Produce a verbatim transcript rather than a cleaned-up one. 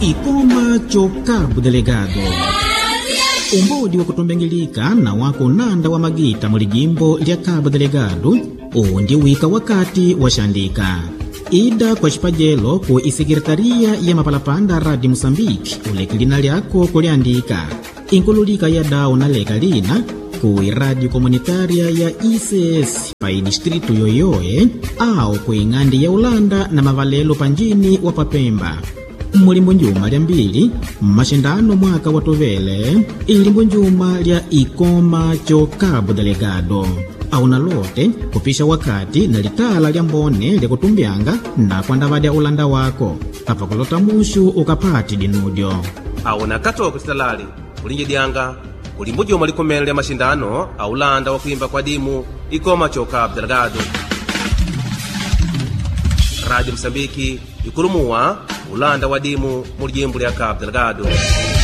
Ikoma cho Cabo Delegado. Umbodi wa kutombengilika na wako nanda wa magita muli jimbo lya Cabo Delegado undi wika wakati washandika. Ida kwa shipajelo ku isekiretaria ya mapalapanda radi Mosambiki ulekilina lyako kuliandika. Inkululika ya dao na leka lina ku radio komunitaria ya I C S pa distrito yoyoe au ku ingandi ya Ulanda na mavalelo panjini wa Papemba. Mulimbo njuma lya mbili, mashindano mwaka watovele, ilimbo njuma lya Ikoma cho Cabo Delegado. Auna lote kupisha wakati na litala lya mbone lya kutumbianga na kuandavadya Ulanda wako. Hapa kulota mushu ukapati dinudio. Auna kato kusitalali, ulinje dianga, ulimbo njuma likomele lya mashindano, Ulanda wakuimba kwa dimu, Ikoma cho Cabo Delegado. Radio Mosambiki, ikurumuwa Ulanda wadimu mulijimbo lya Cabo Delegado.